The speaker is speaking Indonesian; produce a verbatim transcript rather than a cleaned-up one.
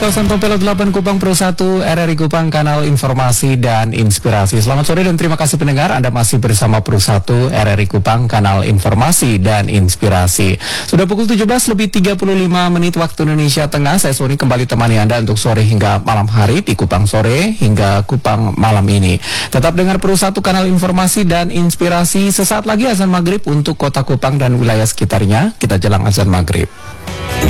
Kawasan Tompel delapan Kupang Pro satu R R I Kupang, kanal informasi dan inspirasi. Selamat sore dan terima kasih pendengar, Anda masih bersama Pro satu R R I Kupang, kanal informasi dan inspirasi. Sudah pukul tujuh belas lebih tiga puluh lima menit waktu Indonesia Tengah. Saya Sony kembali temani Anda untuk sore hingga malam hari di Kupang sore hingga Kupang malam ini. Tetap dengar Pro satu, kanal informasi dan inspirasi. Sesaat lagi azan maghrib untuk kota Kupang dan wilayah sekitarnya. Kita jelang azan maghrib.